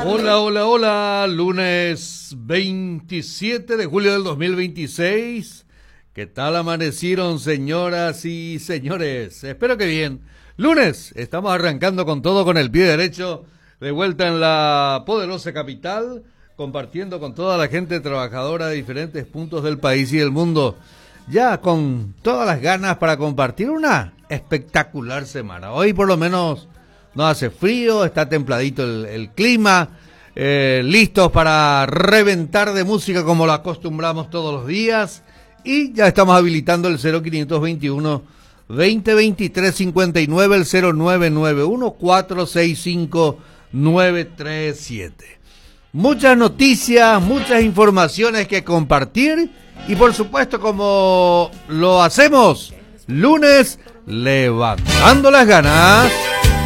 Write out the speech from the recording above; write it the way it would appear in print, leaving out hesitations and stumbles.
Hola, hola, hola, lunes 27 de julio del 2026. ¿Qué tal amanecieron, señoras y señores? Espero que bien. Lunes, estamos arrancando con todo, con el pie derecho, de vuelta en la poderosa capital, compartiendo con toda la gente trabajadora de diferentes puntos del país y del mundo, ya con todas las ganas para compartir una espectacular semana. Hoy por lo menos no hace frío, está templadito el clima, listos para reventar de música como lo acostumbramos todos los días, y ya estamos habilitando el 0521 2023 59, el 0991 465 937. Muchas noticias, muchas informaciones que compartir y por supuesto, como lo hacemos lunes, levantando las ganas.